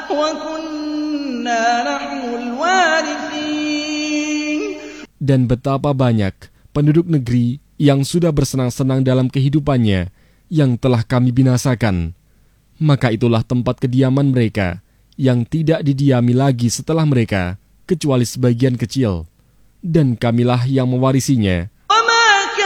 وَكُنَّا نَحْنُ الْوَارِثِينَ. Dan betapa banyak penduduk negeri yang sudah bersenang-senang dalam kehidupannya yang telah kami binasakan. Maka itulah tempat kediaman mereka yang tidak didiami lagi setelah mereka, kecuali sebagian kecil. Dan kamilah yang mewarisinya